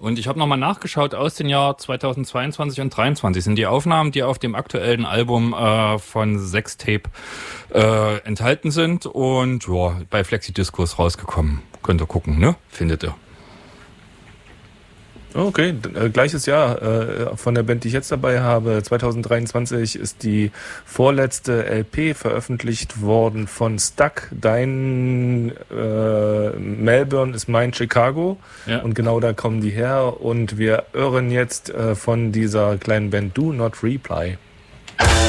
Und ich habe nochmal nachgeschaut, aus den Jahr 2022 und 2023 sind die Aufnahmen, die auf dem aktuellen Album von Sextape enthalten sind und ja, bei Flexidiscos rausgekommen. Könnt ihr gucken, ne? Findet ihr. Okay, gleiches Jahr von der Band, die ich jetzt dabei habe. 2023 ist die vorletzte LP veröffentlicht worden von Stuck. Dein Melbourne ist mein Chicago. Ja. Und genau da kommen die her. Und wir hören jetzt von dieser kleinen Band Do Not Reply.